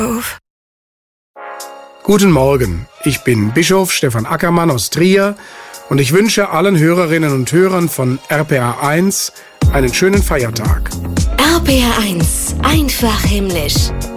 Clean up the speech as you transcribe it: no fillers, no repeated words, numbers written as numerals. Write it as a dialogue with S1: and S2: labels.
S1: Guten Morgen, ich bin Bischof Stefan Ackermann aus Trier und ich wünsche allen Hörerinnen und Hörern von RPA 1 einen schönen Feiertag.
S2: RPA 1, einfach himmlisch.